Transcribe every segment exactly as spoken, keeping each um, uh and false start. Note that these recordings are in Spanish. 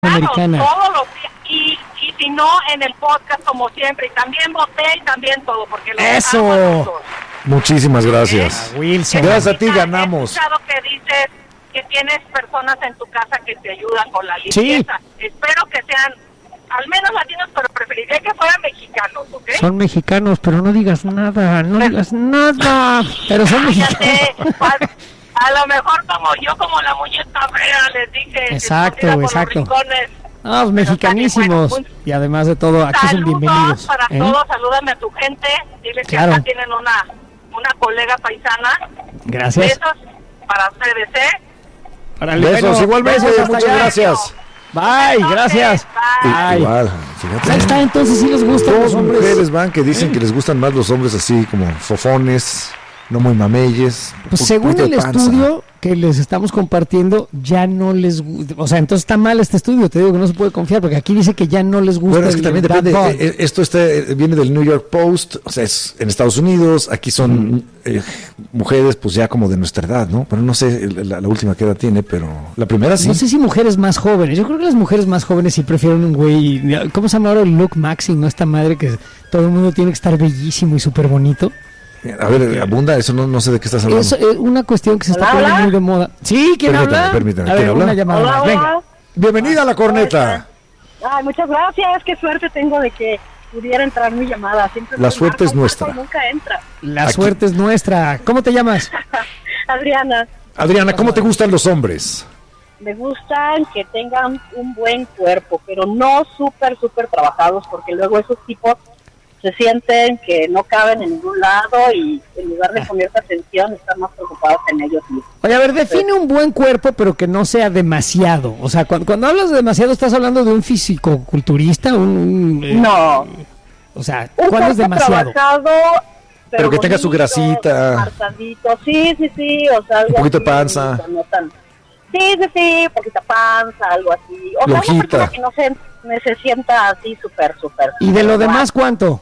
Americana. Todos los días. Y, y si no, en el podcast como siempre. Y también voté y también todo. Porque los ¡eso! amo a todos. Muchísimas gracias. Ah, Wilson. Gracias a ti, ganamos. He escuchado que dices que tienes personas en tu casa que te ayudan con la limpieza. Sí. Espero que sean al menos latinos, pero preferiría que fueran mexicanos, ¿ok? Son mexicanos, pero no digas nada, no digas nada. Pero son mexicanos. A, a lo mejor como yo, como la muñeca fea, les dije. Exacto, exacto. No, No, mexicanísimos. Bueno, pues, y además de todo, aquí son bienvenidos. Para ¿eh? todos, salúdame a tu gente. Diles claro. que acá tienen una, una colega paisana. Gracias. Besos para ustedes, ¿eh? Para el besos, bueno, igualmente, besos muchas allá. Gracias. Bye, gracias. Bye. Igual, fíjate. Ahí está, entonces sí les gustan Dos los hombres. mujeres van que dicen ¿Eh? que les gustan más los hombres así como fofones, no muy mameyes. Pues según el estudio que les estamos compartiendo, ya no les gusta, o sea, entonces está mal este estudio, te digo que no se puede confiar, porque aquí dice que ya no les gusta. Bueno, es que también depende, eh, esto está, viene del New York Post, o sea, es en Estados Unidos, aquí son mm. eh, mujeres pues ya como de nuestra edad, ¿no? Pero no sé la, la última qué edad tiene, pero la primera sí. No sé si mujeres más jóvenes, yo creo que las mujeres más jóvenes sí prefieren un güey, ¿cómo se llama ahora el look maxing, no? Esta madre que todo el mundo tiene que estar bellísimo y súper bonito. A ver, abunda, eso no, no sé de qué estás hablando. Es eh, una cuestión que se está poniendo muy de moda. Sí, ¿quién permítame, habla? Permítame, a ¿quién ver, habla? Una llamada hola, más. hola. Venga. Bienvenida a La Corneta. Ay, muchas gracias, qué suerte tengo de que pudiera entrar mi llamada. Siempre la suerte es nuestra. Nunca entra. La Aquí. suerte es nuestra. ¿Cómo te llamas? Adriana. Adriana, ¿cómo te gustan los hombres? Me gustan que tengan un buen cuerpo, pero no súper, súper trabajados, porque luego esos tipos se sienten que no caben en ningún lado y en lugar de ponerse atención están más preocupados en ellos mismos. Oye, a ver, define un buen cuerpo, pero que no sea demasiado. O sea, cuando, cuando hablas de demasiado, ¿estás hablando de un fisicoculturista? Un, un, eh, no. O sea, ¿cuál es demasiado? Pero, pero que bonito, tenga su grasita. Marcadito. Sí, sí, sí. O sea, algo un poquito así, de panza. No tan... Sí, sí, sí, poquita panza, algo así. O Lojita. sea, una persona que no se, se sienta así súper, súper. ¿Y de lo demás cuánto?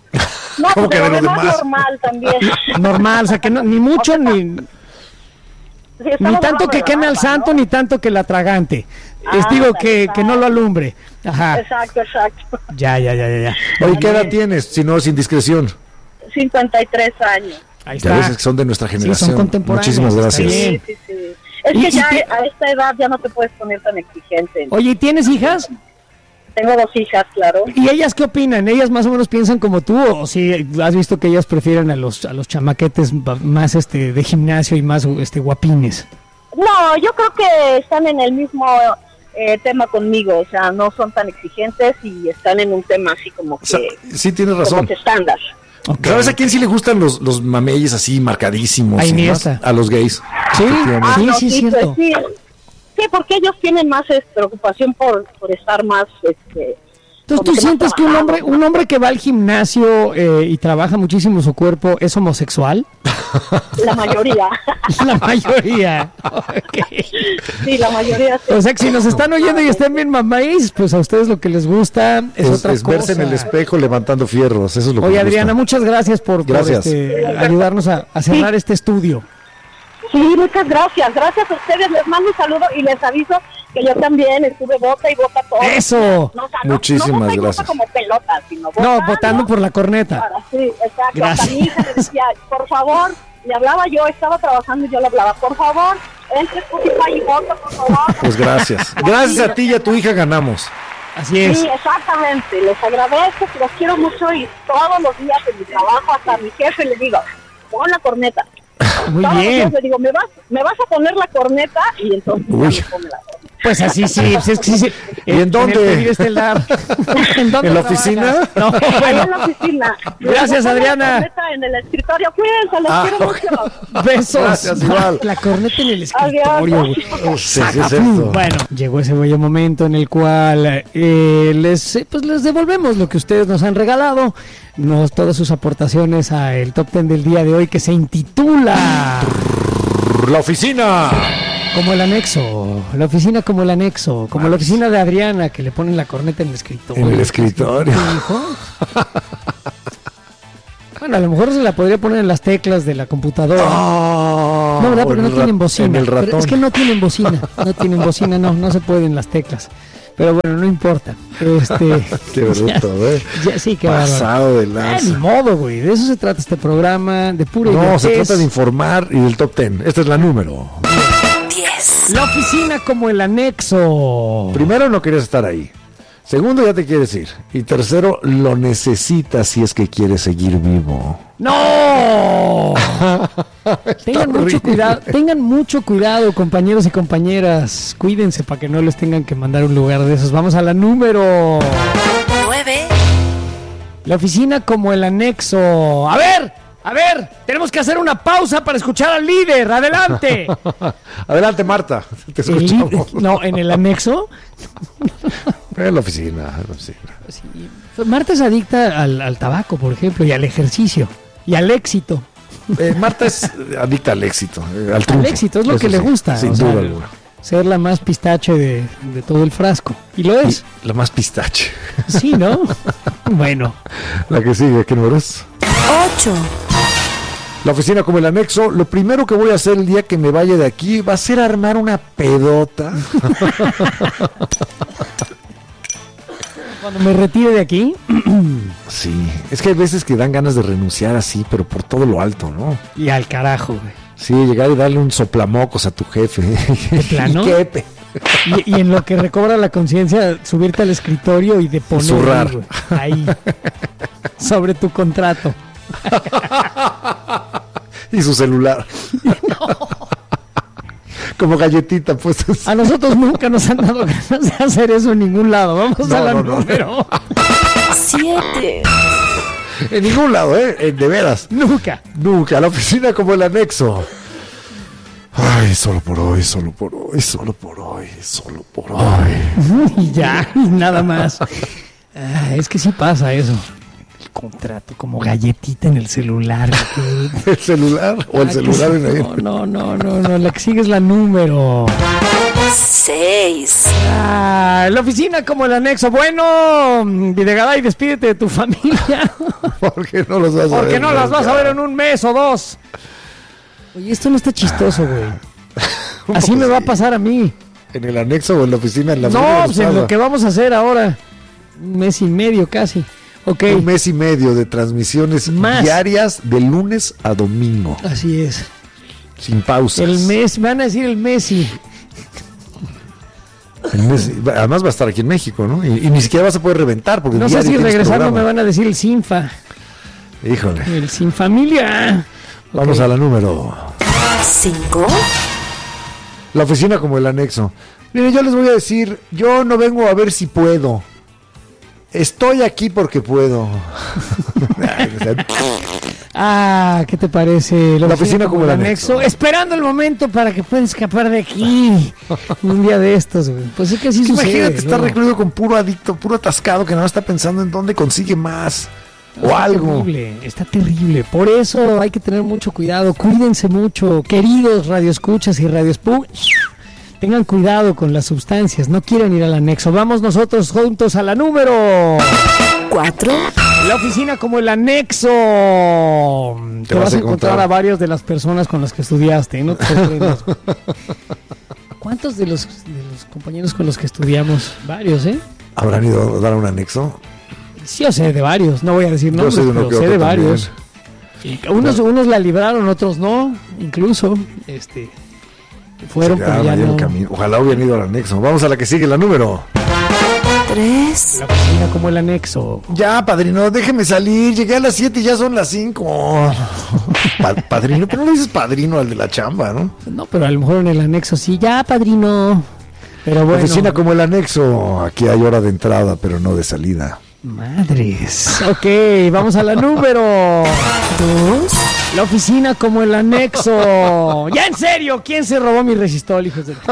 No, ¿Cómo que de lo demás? Normal también. Normal, o sea, que no, ni mucho, ni... Sí, ni tanto que queme al santo, ¿no? Ni tanto que la atragante. Ah, es digo que, que no lo alumbre. Ajá. Exacto, exacto. Ya, ya, ya, ya. ya. Oye, ¿qué edad tienes? Si no es indiscreción. cincuenta y tres años. Ahí está. Ya ves que son de nuestra generación. Sí, son contemporáneos. Muchísimas gracias. Sí, sí, sí. Es que ya a esta edad ya no te puedes poner tan exigente. Oye, ¿y tienes hijas? Tengo dos hijas, claro. ¿Y ellas qué opinan? ¿Ellas más o menos piensan como tú? ¿O si has visto que ellas prefieren a los a los chamaquetes más este de gimnasio y más este guapines? No, yo creo que están en el mismo eh, tema conmigo. O sea, no son tan exigentes y están en un tema así como que... O sea, sí, tienes razón. Como que estándar. Okay. ¿Sabes a quién sí le gustan los, los mameyes así marcadísimos? A Iniesta. A los gays. Sí, ah, sí, no, sí, sí, cierto. Pues, sí. Sí, porque ellos tienen más es, preocupación por, por estar más... Este, entonces, ¿tú sientes que un hombre un hombre que va al gimnasio eh, y trabaja muchísimo su cuerpo es homosexual? La mayoría. La mayoría. Okay. Sí, la mayoría. Sí. O sea, que si nos están oyendo y estén bien mamáis, pues a ustedes lo que les gusta es, es otra es cosa. Es verse en el espejo levantando fierros, eso es lo que Oye, me gusta. Adriana, muchas gracias por, gracias. por este, ayudarnos a, a cerrar sí. este estudio. Sí, muchas gracias. Gracias a ustedes. Les mando un saludo y les aviso que yo también estuve bota y bota todo. ¡Eso! No, o sea, Muchísimas no, no gracias. como pelota, sino votando. No, votando por la corneta. Para, sí, exacto. Gracias. Hasta mi hija le decía, por favor, le hablaba yo, estaba trabajando y yo le hablaba, por favor, entre Spotify y vota, por favor. Pues gracias. Gracias a ti y a tu hija ganamos. Así es. Sí, exactamente. Les agradezco, los quiero mucho y todos los días en mi trabajo, hasta a mi jefe le digo, pon la corneta. Muy Todos bien. le digo, ¿me vas, me vas a poner la corneta y entonces ya me pone la corneta. Pues así sí, sí, sí, sí. ¿Y en, en dónde? ¿En, ¿En, dónde ¿En la oficina? No, bueno. En la oficina. Gracias, Adriana. La corneta en el escritorio. Cuídense, los ah, quiero okay. mucho. Besos. Gracias, igual. La corneta en el escritorio. Sí, sí, es bueno, llegó ese bello momento en el cual eh, les pues les devolvemos lo que ustedes nos han regalado, nos, todas sus aportaciones a el Top Ten del día de hoy, que se intitula La Oficina. Como el anexo, la oficina como el anexo, como la oficina de Adriana, que le ponen la corneta en el escritorio. En el escritorio. Bueno, a lo mejor se la podría poner en las teclas de la computadora. Oh, no, ¿verdad? Porque no tienen bocina. En el ratón. Pero es que no tienen bocina, no tienen bocina, no, no se pueden las teclas. Pero bueno, no importa. Este, Qué bruto, ¿eh? Ya, sí, qué pasado de Ah, lanza. ni modo, güey. De eso se trata este programa, de pura No, idiotez. se trata de informar y del top ten. Esta es la número. diez. La oficina como el anexo. Primero, no querías estar ahí. Segundo, ya te quieres ir. Y tercero, lo necesitas si es que quieres seguir vivo. ¡No! Tengan mucho horrible. cuidado, tengan mucho cuidado, compañeros y compañeras. Cuídense para que no les tengan que mandar a un lugar de esos. Vamos a la número nueve. La oficina como el anexo. A ver, a ver, tenemos que hacer una pausa para escuchar al líder. Adelante. Adelante, Marta. Te El líder- escuchamos. no, en el anexo. En la oficina, en la oficina. Sí. Marta es adicta al, al tabaco, por ejemplo, y al ejercicio, y al éxito. Eh, Marta es adicta al éxito, eh, al triunfo. Al éxito, es lo Eso que le sí, gusta. Sin o sea, duda alguna. ser la más pistache de, de todo el frasco. Y lo es. Y la más pistache. Sí, ¿no? Bueno. La que sigue, ¿qué número es? ocho. La oficina como el anexo. Lo primero que voy a hacer el día que me vaya de aquí va a ser armar una pedota. Cuando me retire de aquí, Sí, es que hay veces que dan ganas de renunciar así, pero por todo lo alto, ¿no? y al carajo, güey. Sí, llegar y darle un soplamocos a tu jefe. ¿De plano? ¿Y qué, pe? Y, y en lo que recobra la conciencia, subirte al escritorio y de poner Zurrar. güey, ahí, sobre tu contrato. Y su celular. Como galletita, pues. A nosotros nunca nos han dado ganas de hacer eso en ningún lado. Vamos No, a la no, no. número. siete. En ningún lado, ¿eh? Eh, De veras. Nunca. Nunca. La oficina como el anexo. Ay, solo por hoy, solo por hoy, solo por hoy, solo por hoy. Y ya, y nada más. Ah, es que sí pasa eso. El contrato como galletita en el celular. güey. ¿El celular o el Ah, celular que- en ahí? No, no, no, no, no. La que sigue es la número. seis. Ah, la oficina como el anexo. Bueno, Videgaray, despídete de tu familia. Porque no los vas a ver. Porque no las vas a nunca. ver en un mes o dos. Oye, esto no está chistoso, güey. Un Así poco me va a sí. pasar a mí. ¿En el anexo o en la oficina? En la No, oficina pues en pasa. lo que vamos a hacer ahora. Un mes y medio casi. Ok. Un mes y medio de transmisiones Más. diarias de lunes a domingo, Así es. sin pausas. El mes, me van a decir el Messi. El mes- además va a estar aquí en México, ¿no? Y, y ni siquiera vas a poder reventar porque No sé diario si tienes regresando programa. me van a decir el Sinfa. Híjole. El Sin Familia. Vamos Ok. a la número. cinco. La oficina como el anexo. Miren, yo les voy a decir, yo no vengo a ver si puedo. Estoy aquí porque puedo. Ah, ¿qué te parece? La oficina como el anexo. Esperando el momento para que puedan escapar de aquí. Un día de estos, güey. Pues es que así sucede. Imagínate estar ¿no? recluido con puro adicto, puro atascado que no está pensando en dónde consigue más. O Está algo. terrible, está terrible. Por eso hay que tener mucho cuidado. Cuídense mucho, queridos radioescuchas y radioespu. Tengan cuidado con las sustancias. No quieren ir al anexo. Vamos nosotros juntos a la número. cuatro. La oficina como el anexo. Te, vas, a encontrar a varias de las personas con las que estudiaste. No te sorprendas. ¿Cuántos de los, de los compañeros con los que estudiamos? Varios, ¿eh? ¿Habrán ido a dar un anexo? Sí, yo sé de varios. No voy a decir Yo nombres, sé de uno pero que sé otro de también. varios. Y unos, unos la libraron, otros no. Incluso, este... Fueron, Se pero quedaron ya ahí en no. el camino. Ojalá hubieran ido al anexo. Vamos a la que sigue, la número. tres. La oficina como el anexo. Ya, padrino, déjeme salir. Llegué a las siete y ya son las cinco. Pa- padrino, pero no le dices padrino al de la chamba, ¿no? No, pero a lo mejor en el anexo sí. Ya, padrino. Pero bueno. Oficina como el anexo. Aquí hay hora de entrada, pero no de salida. Madres. Ok, vamos a la número. dos. La oficina como el anexo. Ya, en serio, ¿quién se robó mi resistol, hijos de...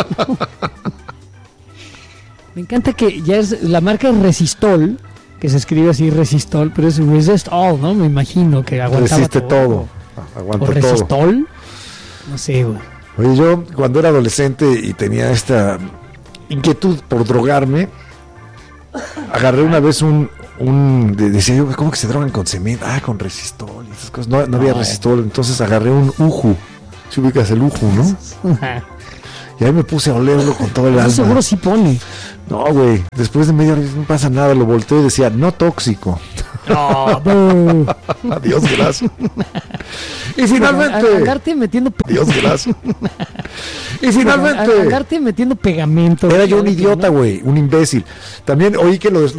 Me encanta que ya es la marca es Resistol, que se escribe así Resistol, pero es Resist All, ¿no? Me imagino que aguantaba Resiste todo. ¿O Aguanta todo. Resistol? No sé, güey. Oye, yo cuando era adolescente y tenía esta inquietud por drogarme, agarré una vez un, un de- decía yo, ¿cómo que se drogan con cemento? Ah, con resistol y esas cosas. No, no había No. resistol, entonces agarré un uju. Si ubicas el uju, ¿no? Y Y ahí me puse a olerlo con todo el Eso alma. seguro sí pone. No, güey, después de media hora no pasa nada, lo volteo y decía, no tóxico. No, bu. Adiós, gracias. Y A- finalmente... Agarte metiendo pe- Adiós, gracias. Y A- finalmente... Agarte metiendo pegamento. Era yo un idiota, güey, un imbécil. También oí que los,